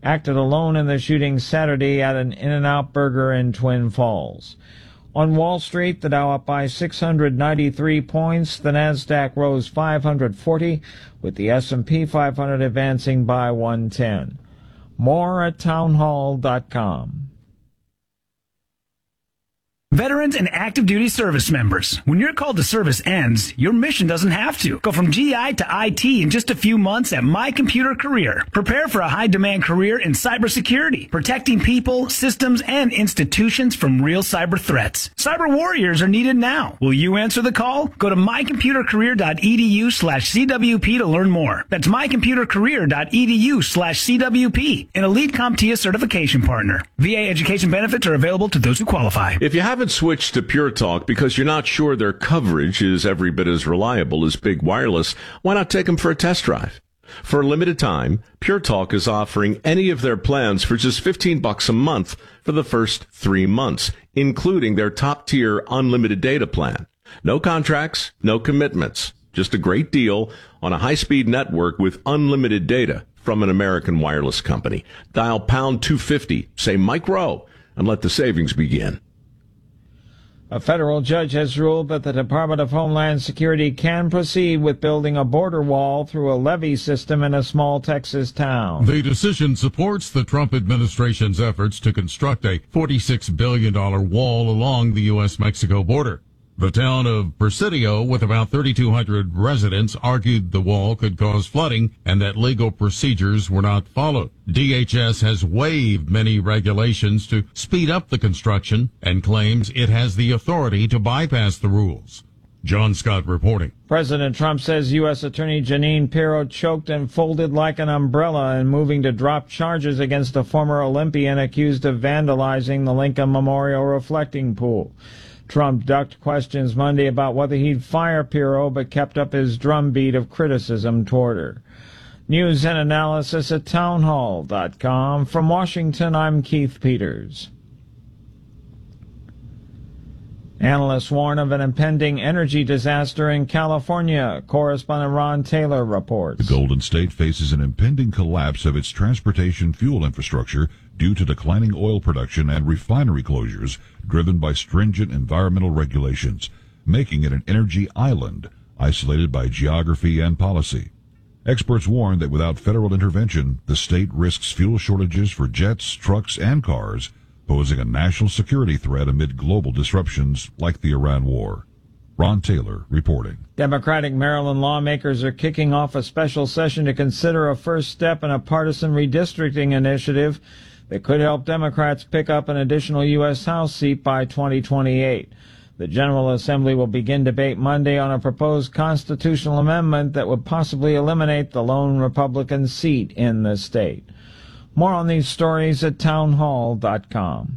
acted alone in the shooting Saturday at an In-N-Out Burger in Twin Falls. On Wall Street, the Dow up by 693 points, the Nasdaq rose 540, with the S&P 500 advancing by 110. More at townhall.com. Veterans and active duty service members, when your call to service ends, your mission doesn't have to. Go from GI to IT in just a few months at My Computer Career. Prepare for a high-demand career in cybersecurity, protecting people, systems, and institutions from real cyber threats. Cyber warriors are needed now. Will you answer the call? Go to mycomputercareer.edu/CWP to learn more. That's mycomputercareer.edu/CWP, an Elite CompTIA certification partner. VA education benefits are available to those who qualify. If you haven't switched to Pure Talk because you're not sure their coverage is every bit as reliable as Big Wireless, why not take them for a test drive? For a limited time, Pure Talk is offering any of their plans for just $15 a month for the first 3 months, including their top-tier unlimited data plan. No contracts, no commitments. Just a great deal on a high-speed network with unlimited data from an American wireless company. Dial pound 250, say Mike Rowe, and let the savings begin. A federal judge has ruled that the Department of Homeland Security can proceed with building a border wall through a levee system in a small Texas town. The decision supports the Trump administration's efforts to construct a $46 billion wall along the U.S.-Mexico border. The town of Presidio, with about 3,200 residents, argued the wall could cause flooding and that legal procedures were not followed. DHS has waived many regulations to speed up the construction and claims it has the authority to bypass the rules. John Scott reporting. President Trump says U.S. Attorney Jeanine Pirro choked and folded like an umbrella in moving to drop charges against a former Olympian accused of vandalizing the Lincoln Memorial reflecting pool. Trump ducked questions Monday about whether he'd fire Pirro, but kept up his drumbeat of criticism toward her. News and analysis at townhall.com. From Washington, I'm Keith Peters. Analysts warn of an impending energy disaster in California. Correspondent Ron Taylor reports. The Golden State faces an impending collapse of its transportation fuel infrastructure due to declining oil production and refinery closures driven by stringent environmental regulations, making it an energy island isolated by geography and policy. Experts warn that without federal intervention, the state risks fuel shortages for jets, trucks, and cars, posing a national security threat amid global disruptions like the Iran war. Ron Taylor reporting. Democratic Maryland lawmakers are kicking off a special session to consider a first step in a partisan redistricting initiative that could help Democrats pick up an additional U.S. House seat by 2028. The General Assembly will begin debate Monday on a proposed constitutional amendment that would possibly eliminate the lone Republican seat in the state. More on these stories at townhall.com.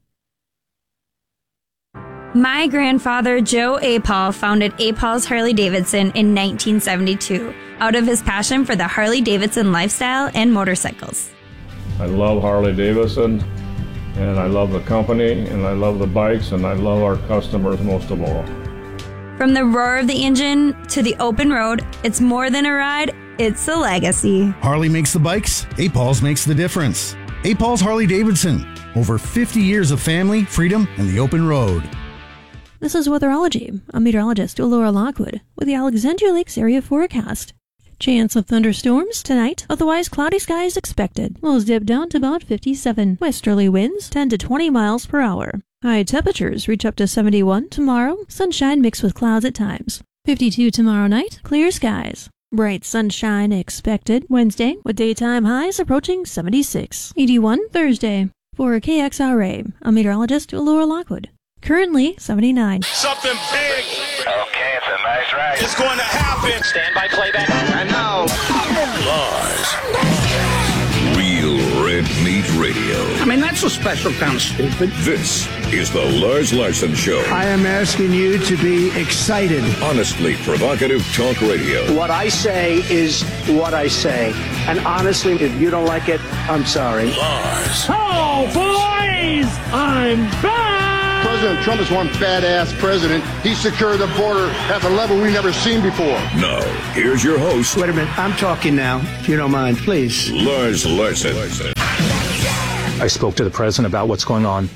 My grandfather, Joe Apal, founded Apal's Harley-Davidson in 1972 out of his passion for the Harley-Davidson lifestyle and motorcycles. I love Harley-Davidson, and I love the company, and I love the bikes, and I love our customers most of all. From the roar of the engine to the open road, it's more than a ride, it's a legacy. Harley makes the bikes, Apal's makes the difference. Apal's Harley-Davidson, over 50 years of family, freedom, and the open road. This is Weatherology. I'm meteorologist Laura Lockwood with the Alexandria Lakes area forecast. Chance of thunderstorms tonight, otherwise cloudy skies expected. Lows dip down to about 57. Westerly winds 10 to 20 miles per hour. High temperatures reach up to 71 tomorrow. Sunshine mixed with clouds at times. 52 tomorrow night, clear skies. Bright sunshine expected Wednesday with daytime highs approaching 76. 81 Thursday. For KXRA, I'm meteorologist Laura Lockwood. Currently 79. Something big. Okay, it's a nice ride. It's going to happen. Stand by playback. And now, Lars. Real Red Meat Radio. I mean, that's a special kind of stupid. This is the Lars Larson Show. I am asking you to be excited. Honestly provocative talk radio. What I say is what I say. And honestly, if you don't like it, I'm sorry. Lars. Oh, boys! I'm back! President Trump is one badass president. He secured the border at the level we've never seen before. Now, here's your host. Wait a minute. I'm talking now, if you don't mind, please. Lars Larson. I spoke to the president about what's going on.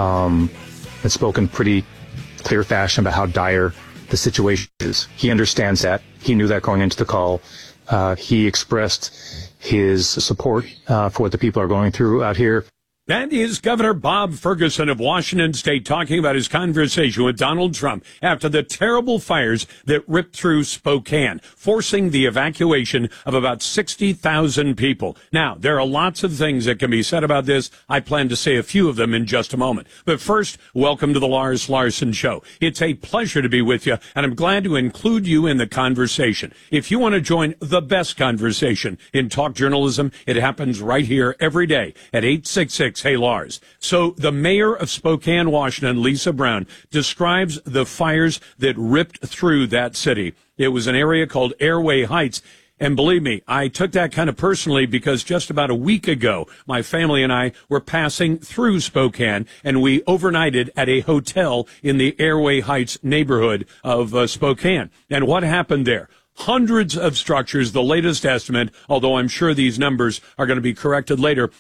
I spoke in pretty clear fashion about how dire the situation is. He understands that. He knew that going into the call. He expressed his support for what the people are going through out here. That is Governor Bob Ferguson of Washington State talking about his conversation with Donald Trump after the terrible fires that ripped through Spokane, forcing the evacuation of about 60,000 people. Now, there are lots of things that can be said about this. I plan to say a few of them in just a moment. But first, welcome to the Lars Larson Show. It's a pleasure to be with you, and I'm glad to include you in the conversation. If you want to join the best conversation in talk journalism, it happens right here every day at 866 Hey Lars. So the mayor of Spokane, Washington, Lisa Brown, describes the fires that ripped through that city. It was an area called Airway Heights. And believe me, I took that kind of personally because just about a week ago, my family and I were passing through Spokane, and we overnighted at a hotel in the Airway Heights neighborhood of Spokane. And what happened there? Hundreds of structures, the latest estimate, although I'm sure these numbers are going to be corrected later,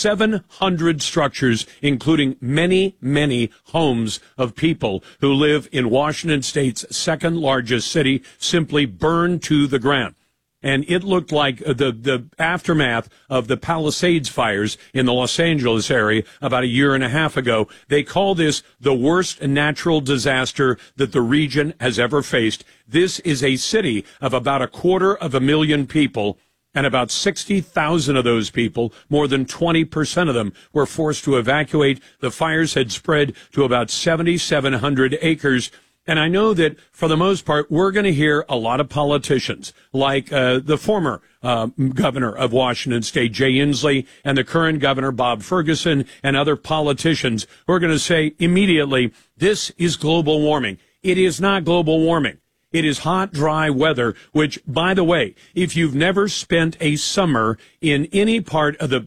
700 structures, including many, many homes of people who live in Washington State's second largest city, simply burned to the ground. And it looked like the aftermath of the Palisades fires in the Los Angeles area about a year and a half ago. They call this the worst natural disaster that the region has ever faced. This is a city of about 250,000 people, and about 60,000 of those people, more than 20% of them, were forced to evacuate. The fires had spread to about 7,700 acres. And I know that, for the most part, we're going to hear a lot of politicians, like the former governor of Washington State, Jay Inslee, and the current governor, Bob Ferguson, and other politicians who are going to say immediately, this is global warming. It is not global warming. It is hot, dry weather, which, by the way, if you've never spent a summer in any part of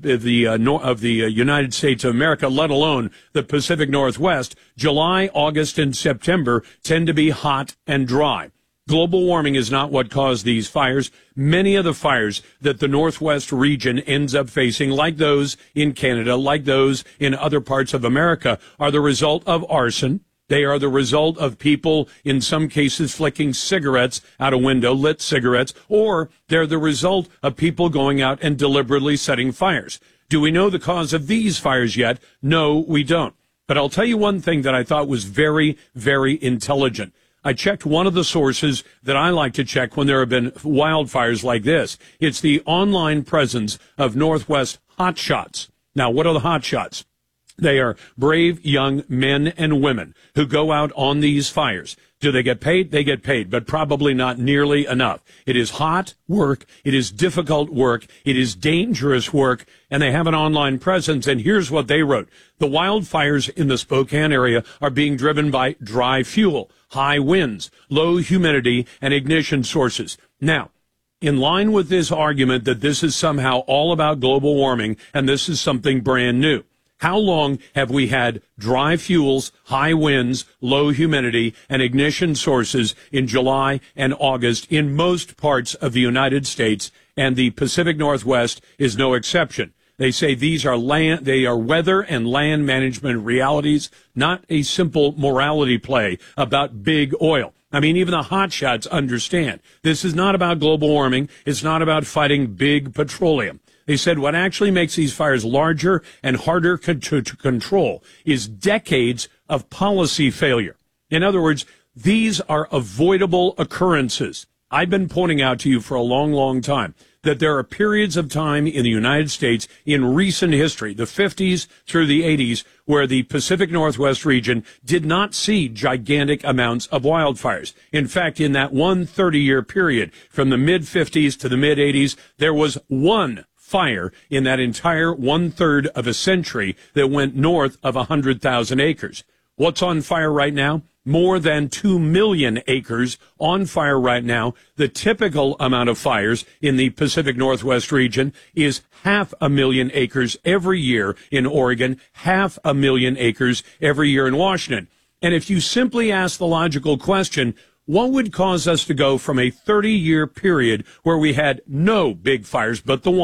the United States of America, let alone the Pacific Northwest, July, August, and September tend to be hot and dry. Global warming is not what caused these fires. Many of the fires that the Northwest region ends up facing, like those in Canada, like those in other parts of America, are the result of arson. They are the result of people, in some cases, flicking cigarettes out a window, lit cigarettes, or they're the result of people going out and deliberately setting fires. Do we know the cause of these fires yet? No, we don't. But I'll tell you one thing that I thought was very, very intelligent. I checked one of the sources that I like to check when there have been wildfires like this. It's the online presence of Northwest hotshots. Now, what are the hotshots? They are brave young men and women who go out on these fires. Do they get paid? They get paid, but probably not nearly enough. It is hot work. It is difficult work. It is dangerous work, and they have an online presence. And here's what they wrote. The wildfires in the Spokane area are being driven by dry fuel, high winds, low humidity, and ignition sources. Now, in line with this argument that this is somehow all about global warming and this is something brand new, how long have we had dry fuels, high winds, low humidity, and ignition sources in July and August in most parts of the United States, and the Pacific Northwest is no exception? They say these are weather and land management realities, not a simple morality play about big oil. I mean, even the hotshots understand. This is not about global warming. It's not about fighting big petroleum. They said what actually makes these fires larger and harder to control is decades of policy failure. In other words, these are avoidable occurrences. I've been pointing out to you for a long, long time that there are periods of time in the United States in recent history, the 50s through the 80s, where the Pacific Northwest region did not see gigantic amounts of wildfires. In fact, in that 30-year period, from the mid-50s to the mid-80s, there was one fire in that entire 1/3 of a century that went north of 100,000 acres. What's on fire right now? More than 2 million acres on fire right now. The typical amount of fires in the Pacific Northwest region is 500,000 acres every year in Oregon, 500,000 acres every year in Washington. And if you simply ask the logical question, what would cause us to go from a 30-year period where we had no big fires but the one,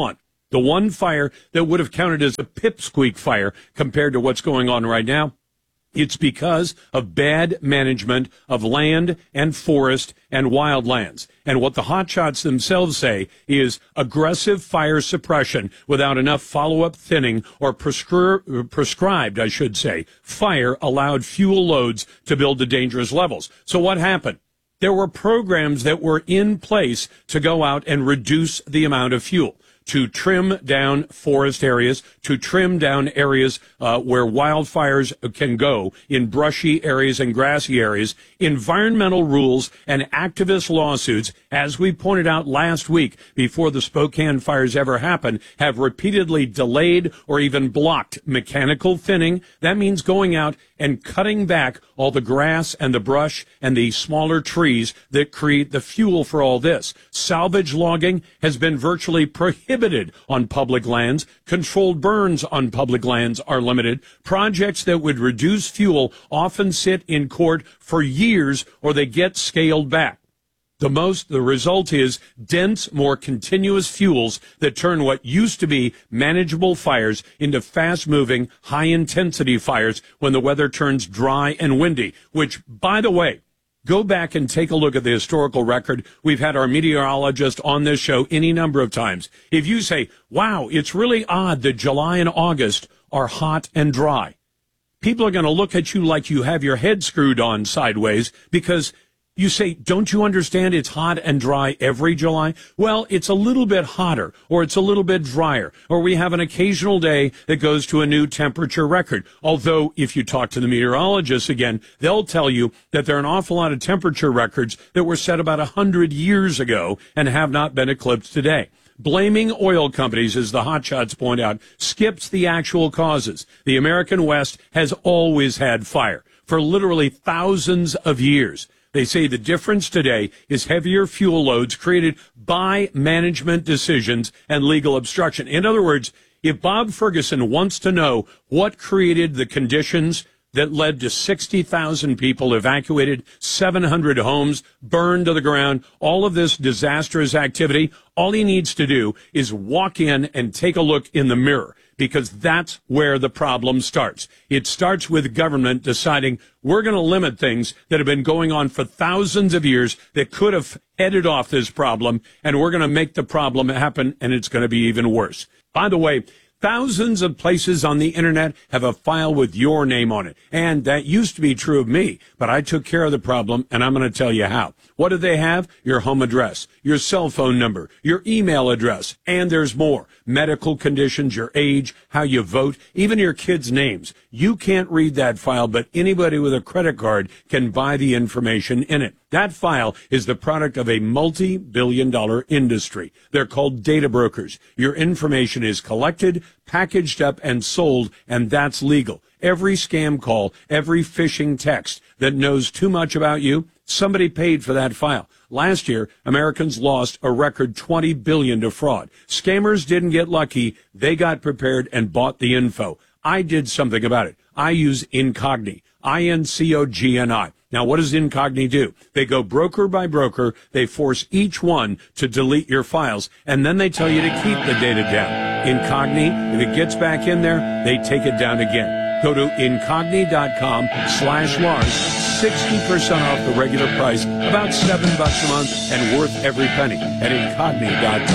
The one fire that would have counted as a pipsqueak fire compared to what's going on right now, it's because of bad management of land and forest and wildlands. And what the hotshots themselves say is aggressive fire suppression without enough follow-up thinning or prescribed, I should say, fire allowed fuel loads to build to dangerous levels. So what happened? There were programs that were in place to go out and reduce the amount of fuel, to trim down forest areas, to trim down areas where wildfires can go in brushy areas and grassy areas. Environmental rules and activist lawsuits, as we pointed out last week before the Spokane fires ever happened, have repeatedly delayed or even blocked mechanical thinning. That means going out and cutting back all the grass and the brush and the smaller trees that create the fuel for all this. Salvage logging has been virtually prohibited on public lands. Controlled burns on public lands are limited. Projects that would reduce fuel often sit in court for years or they get scaled back. The result is dense, more continuous fuels that turn what used to be manageable fires into fast-moving, high-intensity fires when the weather turns dry and windy, which, by the way, go back and take a look at the historical record. We've had our meteorologist on this show any number of times. If you say, wow, it's really odd that July and August are hot and dry, people are going to look at you like you have your head screwed on sideways because you say, don't you understand it's hot and dry every July? Well, it's a little bit hotter, or it's a little bit drier, or we have an occasional day that goes to a new temperature record. Although, if you talk to the meteorologists again, they'll tell you that there are an awful lot of temperature records that were set about 100 years ago and have not been eclipsed today. Blaming oil companies, as the hotshots point out, skips the actual causes. The American West has always had fire for literally thousands of years. They say the difference today is heavier fuel loads created by management decisions and legal obstruction. In other words, if Bob Ferguson wants to know what created the conditions that led to 60,000 people evacuated, 700 homes burned to the ground, all of this disastrous activity, all he needs to do is walk in and take a look in the mirror, because that's where the problem starts. It starts with government deciding we're going to limit things that have been going on for thousands of years that could have headed off this problem, and we're going to make the problem happen, and it's going to be even worse. By the way, thousands of places on the internet have a file with your name on it. And that used to be true of me, but I took care of the problem, and I'm going to tell you how. What do they have? Your home address, your cell phone number, your email address, and there's more. Medical conditions, your age, how you vote, even your kids' names. You can't read that file, but anybody with a credit card can buy the information in it. That file is the product of a multi-billion-dollar industry. They're called data brokers. Your information is collected, packaged up, and sold, and that's legal. Every scam call, every phishing text that knows too much about you, somebody paid for that file. Last year, Americans lost a record $20 billion to fraud. Scammers didn't get lucky. They got prepared and bought the info. I did something about it. I use Incogni, INCOGNI. Now, what does Incogni do? They go broker by broker. They force each one to delete your files, and then they tell you to keep the data down. Incogni, if it gets back in there, they take it down again. Go to Incogni.com/Lars, 60% off the regular price, about $7 a month, and worth every penny at Incogni.com.